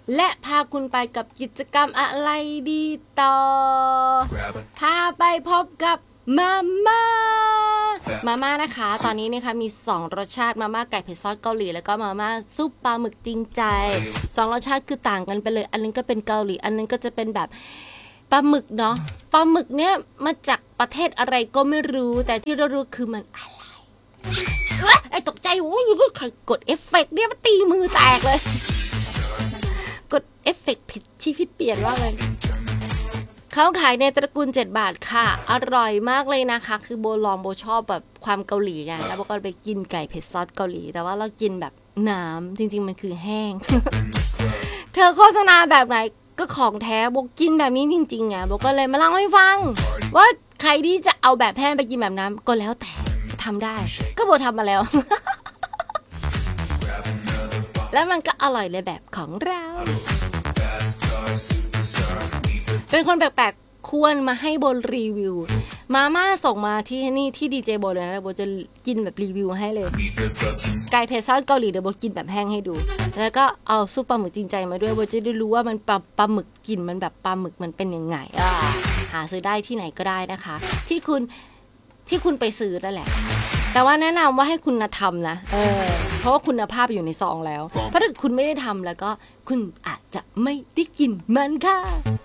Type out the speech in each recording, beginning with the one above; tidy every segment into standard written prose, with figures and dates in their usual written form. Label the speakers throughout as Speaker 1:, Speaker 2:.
Speaker 1: และพาคุณไปกับกิจกรรมอะไรดีต่อพาไปพบกับมาม่านะคะตอนนี้นะคะมี2รสชาติมาม่าไก่เผ็ดซอสเกาหลีแล้วก็มาม่าซุปปลาหมึกจริงใจ2รสชาติคือต่างกันไปเลยอันนึงก็เป็นเกาหลีอันนึงก็จะเป็นแบบปลาหมึกเนาะปลาหมึกเนี่ยมาจากประเทศอะไรก็ไม่รู้แต่ที่เรารู้คือมันอะไรไอ้ตกใจโอ้ยกดเอฟเฟกต์เนี่ยมาตีมือแตกเลยกดเอฟเฟกต์ผิดชีวิตเปลี่ยนว่าเลยเขาขายในตระกูล7 บาทค่ะอร่อยมากเลยนะคะคือโบชอบแบบความเกาหลีไงแล้วโบก็ไปกินไก่เผ็ดซอสเกาหลีแต่ว่าเรากินแบบน้ำจริงๆมันคือแห้ง เธอโฆษณาแบบไหนก็ของแท้โบกินแบบนี้จริงๆไงโบก็เลยมาเล่าให้ฟังว่าใครที่จะเอาแบบแห้งไปกินแบบน้ำก็แล้วแต่ทำได้ก็โบทำมาแล้ว แล้วมันก็อร่อยเลยแบบของเราเป็นคนแปลกๆควรมาให้โบรีวิวมาม่าส่งมาที่นี่ที่ดีเจโบเลยนะโบจะกินแบบรีวิวให้เลยไก่เผ็ดซอสเกาหลีเดี๋ยวโบกินแบบแห้งให้ดูแล้วก็เอาซุปปลาหมึกจริงใจมาด้วยโบจะได้รู้ว่ามันปลาหมึกกินมันแบบปลาหมึกมันเป็นยังไงหาซื้อได้ที่ไหนก็ได้นะคะที่คุณไปซื้อนั่นแหละแต่ว่าแนะนำว่าให้คุณทำนะเพราะว่าคุณภาพอยู่ในซองแล้วเพราะถ้าคุณไม่ได้ทำแล้วก็คุณอาจจะไม่ได้กินมันค่ะ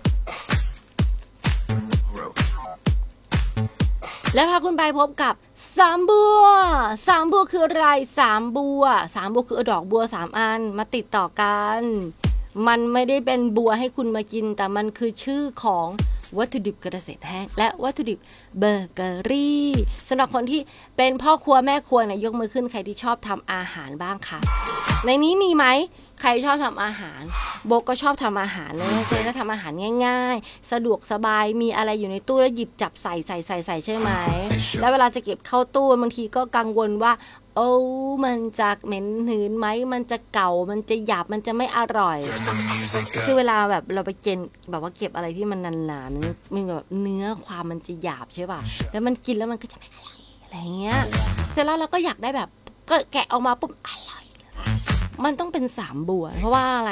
Speaker 1: และพาคุณไปพบกับ3 บัว3 บัวคืออะไร3 บัวคือดอกบัว3 อันมาติดต่อกันมันไม่ได้เป็นบัวให้คุณมากินแต่มันคือชื่อของวัตถุดิบเกษตรแห้งและวัตถุดิบเบเกอรี่สำหรับคนที่เป็นพ่อครัวแม่ครัวเนี่ยยกมือขึ้นใครที่ชอบทำอาหารบ้างคะในนี้มีไหมใครชอบทำอาหารโบก็ชอบทำอาหารเลยก็ทำอาหารง่ายๆสะดวกสบายมีอะไรอยู่ในตู้แล้วหยิบจับใส่ใช่ไหมแล้วเวลาจะเก็บเข้าตู้บางทีก็กังวลว่ามันจะเหม็นหืนไหมมันจะเก่ามันจะหยาบมันจะไม่อร่อยคือเวลาแบบเราไปแบบว่าเก็บอะไรที่มันนานๆมันแบบเนื้อความมันจะหยาบใช่ป่ะแล้วมันกินแล้วมันก็จะไม่อร่อยอะไรเงี้ยเสร็จแล้วเราก็อยากได้แบบก็แกะออกมาปุ๊บอร่อยมันต้องเป็น3 บัวเพราะว่าอะไร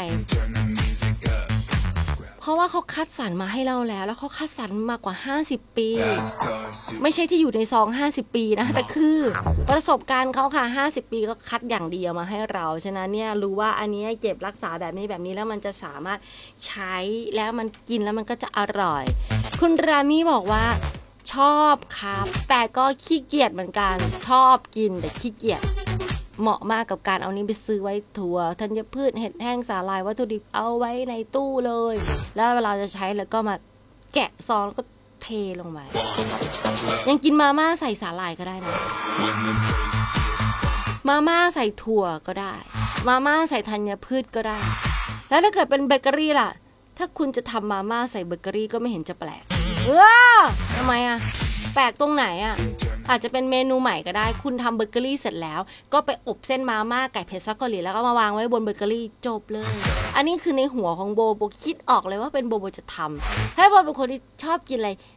Speaker 1: เพราะว่าเขาคัดสรรมาให้เราแล้วเขาคัดสรรมากกว่า50 ปีไม่ใช่ที่อยู่ในซอง50 ปีนะแต่คือประสบการณ์เขาค่ะ50 ปีก็คัดอย่างเดียวมาให้เราฉะนั้นเนี่ยรู้ว่าอันนี้เก็บรักษาแบบนี้แล้วมันจะสามารถใช้แล้วมันกินแล้วมันก็จะอร่อยคุณรามี่บอกว่าชอบครับแต่ก็ขี้เกียจเหมือนกันชอบกินแต่ขี้เกียจเหมาะมากกับการเอานี้ไปซื้อไว้ถั่วธัญพืชเห็ดแห้งสาหร่ายวัตถุดิบเอาไว้ในตู้เลยแล้วเวลาจะใช้แล้วก็มาแกะซองแล้วก็เทลงไปยังกินมาม่าใส่สาหร่ายก็ได้นะมาม่าใส่ถั่วก็ได้มาม่าใส่ธัญพืชก็ได้แล้วถ้าเกิดเป็นเบเกอรี่ล่ะถ้าคุณจะทำมาม่าใส่เบเกอรี่ก็ไม่เห็นจะแปลกทำไมแปลกตรงไหนอาจจะเป็นเมนูใหม่ก็ได้คุณทำเบเกอรี่เสร็จแล้วก็ไปอบเส้นมาม่าไก่เผ็ดซอสเกาหลีแล้วก็มาวางไว้บนเบเกอรี่จบเลยอันนี้คือในหัวของโบคิดออกเลยว่าเป็นโบจะทำถ้าโบเป็นคนที่ชอบกินอะไร